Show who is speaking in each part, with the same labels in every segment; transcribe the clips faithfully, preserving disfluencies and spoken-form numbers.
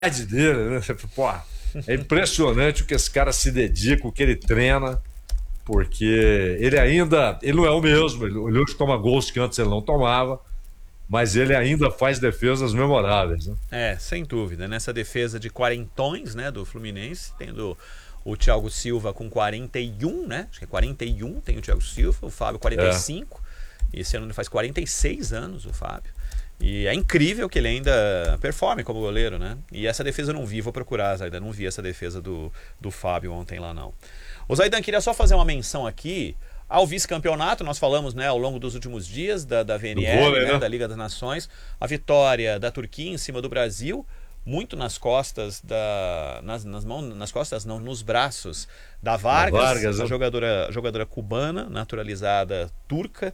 Speaker 1: dele, né? Pô, é impressionante o que esse cara se dedica, o que ele treina, porque ele ainda, ele não é o mesmo, ele hoje toma gols que antes ele não tomava, mas ele ainda faz defesas memoráveis, né?
Speaker 2: É, sem dúvida. Nessa defesa de quarentões, né, do Fluminense, tendo o Thiago Silva com quarenta e um, né? Acho que é quarenta e um, tem o Thiago Silva, o Fábio quarenta e cinco. É. E esse ano ele faz quarenta e seis anos, o Fábio. E é incrível que ele ainda performe como goleiro, né? E essa defesa eu não vi, vou procurar, Zaidan. Não vi essa defesa do, do Fábio ontem lá, não. O Zaidan, queria só fazer uma menção aqui ao vice-campeonato. Nós falamos, né, ao longo dos últimos dias da, da V N L, vôlei, né, né? Da Liga das Nações. A vitória da Turquia em cima do Brasil, muito nas costas da... Nas, nas mãos, nas costas não, nos braços da Vargas,
Speaker 1: Vargas
Speaker 2: a jogadora, jogadora cubana, naturalizada turca.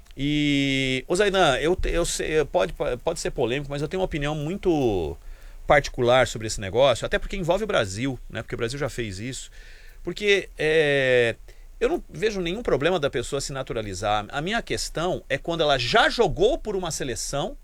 Speaker 2: E, ô Zaidan, eu, eu sei, pode, pode ser polêmico, mas eu tenho uma opinião muito particular sobre esse negócio, até porque envolve o Brasil, né? Porque o Brasil já fez isso. Porque é, eu não vejo nenhum problema da pessoa se naturalizar. A minha questão é quando ela já jogou por uma seleção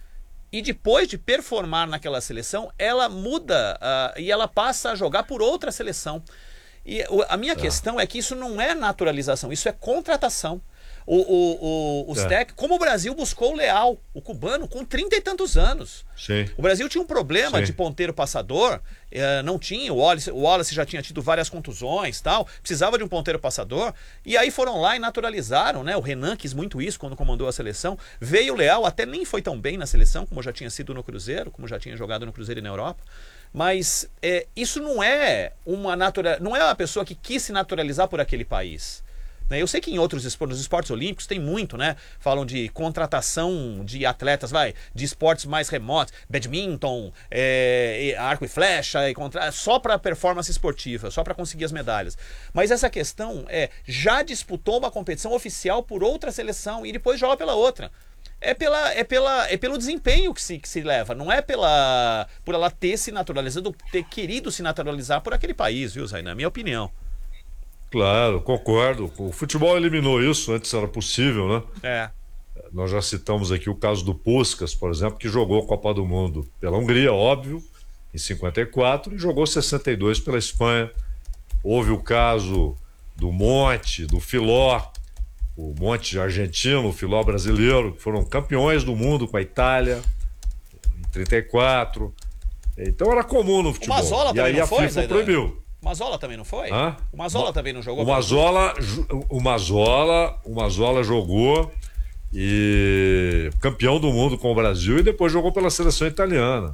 Speaker 2: e depois de performar naquela seleção, ela muda uh, e ela passa a jogar por outra seleção. E a minha tá. questão é que isso não é naturalização, isso é contratação. O, o, o, os é. tec... Como o Brasil buscou o Leal, o cubano, com trinta e tantos anos.
Speaker 1: Sim.
Speaker 2: O Brasil tinha um problema Sim. de ponteiro passador, eh, não tinha, o Wallace, o Wallace já tinha tido várias contusões, tal, precisava de um ponteiro passador, e aí foram lá e naturalizaram, né? O Renan quis muito isso quando comandou a seleção. Veio o Leal, até nem foi tão bem na seleção, como já tinha sido no Cruzeiro, como já tinha jogado no Cruzeiro e na Europa. Mas é, isso não é uma natura... não é uma pessoa que quis se naturalizar por aquele país. Eu sei que em outros esportes, nos esportes olímpicos tem muito, né? Falam de contratação de atletas, vai, de esportes mais remotos, badminton, é, arco e flecha, e contra... só para performance esportiva, só para conseguir as medalhas. Mas essa questão é, já disputou uma competição oficial por outra seleção e depois joga pela outra. É, pela, é, pela, é pelo desempenho que se, que se leva, não é pela, por ela ter se naturalizado, ter querido se naturalizar por aquele país, viu, Zaidan? Na minha opinião.
Speaker 1: Claro, concordo. O futebol eliminou isso, antes era possível, né?
Speaker 2: É.
Speaker 1: Nós já citamos aqui o caso do Puskás, por exemplo, que jogou a Copa do Mundo pela Hungria, óbvio, em cinquenta e quatro, e jogou sessenta e dois pela Espanha. Houve o caso do Monte, do Filó, o Monte argentino, o Filó brasileiro, que foram campeões do mundo com a Itália em trinta e quatro. Então era comum no futebol.
Speaker 2: O Mazola
Speaker 1: e aí
Speaker 2: não
Speaker 1: a
Speaker 2: foi,
Speaker 1: FIFA proibiu.
Speaker 2: O Mazola também não foi?
Speaker 1: Hã?
Speaker 2: O Mazola também não jogou?
Speaker 1: O Mazola, o Mazola, o Mazola jogou e campeão do mundo com o Brasil e depois jogou pela seleção italiana.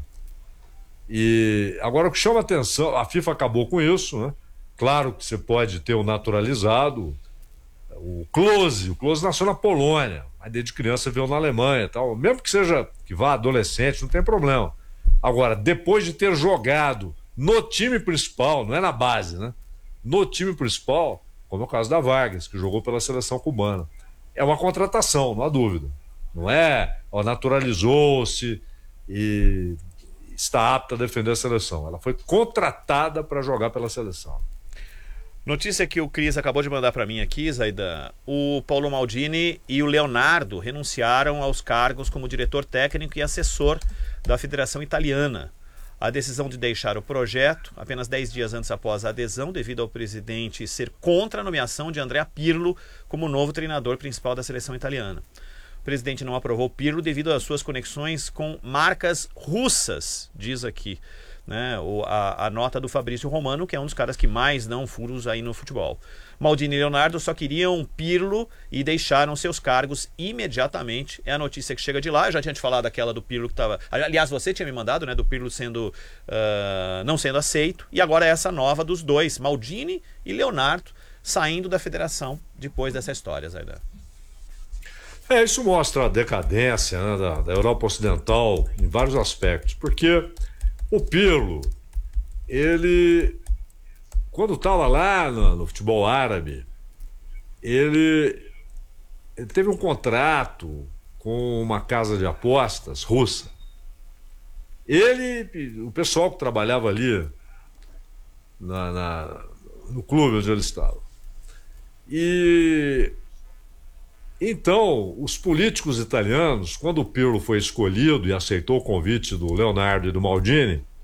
Speaker 1: E agora o que chama atenção, a FIFA acabou com isso, né? Claro que você pode ter o naturalizado, o Klose, o Klose nasceu na Polônia, mas desde criança veio na Alemanha e tal, mesmo que seja, que vá adolescente, não tem problema. Agora, depois de ter jogado no time principal, não é na base, né? No time principal, como é o caso da Vargas, que jogou pela seleção cubana. É uma contratação, não há dúvida. Não é, ó, naturalizou-se e está apta a defender a seleção. Ela foi contratada para jogar pela seleção.
Speaker 2: Notícia que o Cris acabou de mandar para mim aqui, Zaidan. O Paulo Maldini e o Leonardo renunciaram aos cargos como diretor técnico e assessor da Federação Italiana. A decisão de deixar o projeto, apenas dez dias antes após a adesão, devido ao presidente ser contra a nomeação de Andrea Pirlo como novo treinador principal da seleção italiana. O presidente não aprovou Pirlo devido às suas conexões com marcas russas, diz aqui, né, o, a, a nota do Fabrício Romano, que é um dos caras que mais dão furos aí no futebol. Maldini e Leonardo só queriam Pirlo e deixaram seus cargos imediatamente. É a notícia que chega de lá. Eu já tinha te falado daquela do Pirlo que estava... Aliás, você tinha me mandado, né? Do Pirlo sendo, uh, não sendo aceito. E agora é essa nova dos dois, Maldini e Leonardo, saindo da federação depois dessa história, Zaidan.
Speaker 1: É, isso mostra a decadência, né, da, da Europa Ocidental em vários aspectos. Porque o Pirlo, ele... quando estava lá no, no futebol árabe, ele, ele teve um contrato com uma casa de apostas russa. Ele, o pessoal que trabalhava ali na, na, no clube onde ele estava. E então, os políticos italianos, quando o Pirlo foi escolhido e aceitou o convite do Leonardo e do Maldini,